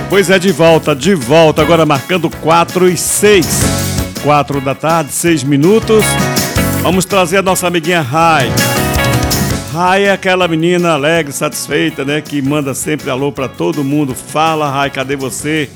Pois é, de volta, agora marcando 4h06. 4 da tarde, 6 minutos. Vamos trazer a nossa amiguinha Rai. Rai é aquela menina alegre, satisfeita, né? Que manda sempre alô pra todo mundo. Fala, Rai, cadê você?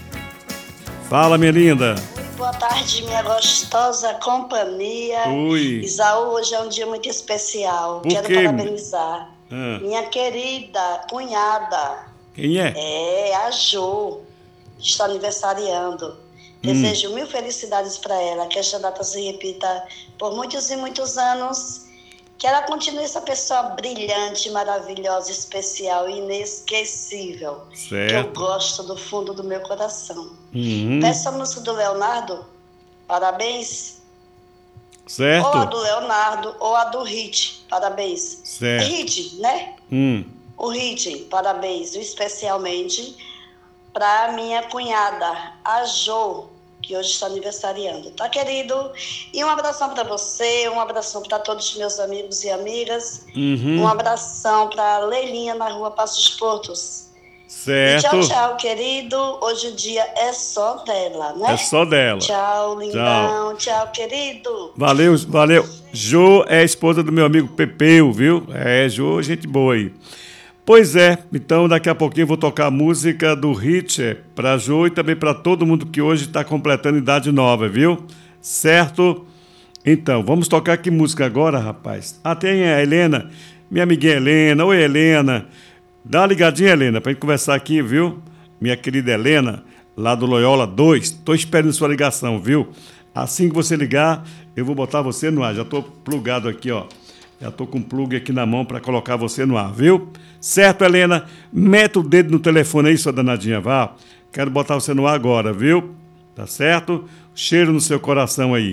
Fala, minha linda. Boa tarde, minha gostosa companhia. Oi. Isaú, hoje é um dia muito especial. Por Quero quê? parabenizar minha querida cunhada. Quem é? É a Jo, está aniversariando. Desejo mil felicidades para ela, que esta data se repita por muitos e muitos anos. Que ela continue essa pessoa brilhante, maravilhosa, especial, inesquecível. Certo. Que eu gosto do fundo do meu coração. Uhum. Peço a música do Leonardo, parabéns. Certo. Ou a do Leonardo, ou a do Hit, parabéns. Certo. Hit, né? O Hit, parabéns, especialmente para minha cunhada, a Jo, que hoje está aniversariando, tá, querido? E um abração para você, um abração para todos os meus amigos e amigas, um abração para Leilinha na rua Passos Portos. Certo. E tchau, tchau, querido. Hoje o dia é só dela, né? É só dela. Tchau, lindão. Tchau, querido. Valeu, valeu. Jo é a esposa do meu amigo Pepeu, viu? É, Jo, gente boa aí. Pois é, então daqui a pouquinho eu vou tocar a música do Hit pra Jo e também pra todo mundo que hoje está completando idade nova, viu? Certo? Então, vamos tocar que música agora, rapaz? Ah, tem a Helena, minha amiguinha Helena. Oi, Helena. Dá uma ligadinha, Helena, pra gente conversar aqui, viu? Minha querida Helena, lá do Loyola 2. Tô esperando sua ligação, viu? Assim que você ligar, eu vou botar você no ar. Já tô plugado aqui, ó. Já tô com um plug aqui na mão para colocar você no ar, viu? Certo, Helena? Mete o dedo no telefone aí, sua danadinha, vá. Quero botar você no ar agora, viu? Tá certo? Cheiro no seu coração aí.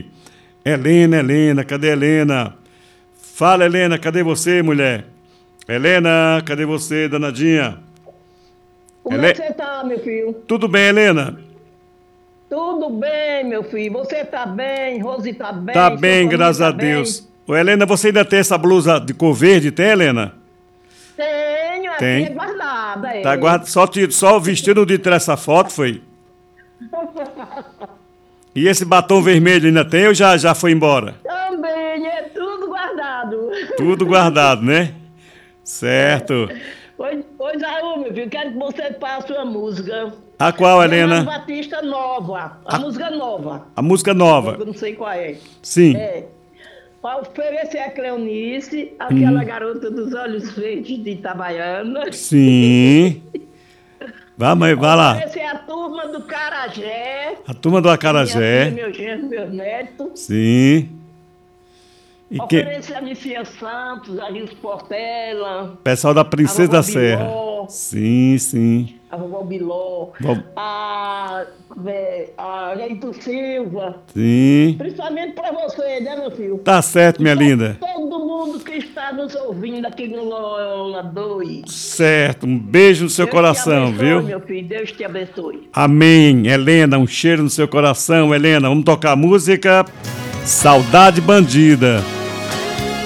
Helena, cadê a Helena? Fala, Helena, cadê você, mulher? Helena, cadê você, danadinha? Como é que você tá, meu filho? Tudo bem, Helena? Tudo bem, meu filho. Você tá bem, Rose tá bem. Tá bem, graças a Deus. Ô, Helena, você ainda tem essa blusa de cor verde, tem, Helena? Tenho, tem. Aqui é guardada. Tá guardada, só vestido de tirar essa foto, foi? E esse batom vermelho ainda tem ou já foi embora? Também, é tudo guardado. Tudo guardado, né? Certo. Pois aí, meu filho, quero que você passe uma música. A qual, Helena? Leonardo Batista nova, a música nova. A música nova. Eu não sei qual é. Sim. É. Para oferecer a Cleonice, aquela garota dos olhos verdes de Itabaiana. Sim. Vai, mãe, vai lá. Oferecer a turma do Carajé. A turma do Acarajé. Meu genro, meu neto. Sim. E Oferecer a Nicia Santos, a Gils Portela. Pessoal da Princesa da Serra. Biló, Sim. a vovó Biló. A Leito Silva. Sim. Principalmente para você, né, meu filho? Tá certo, minha linda. Todo mundo que está nos ouvindo aqui no Loyola 2. Certo, um beijo no seu coração, Deus te abençoe, viu? Meu filho, Deus te abençoe. Amém. Helena, um cheiro no seu coração, Helena. Vamos tocar a música Saudade Bandida.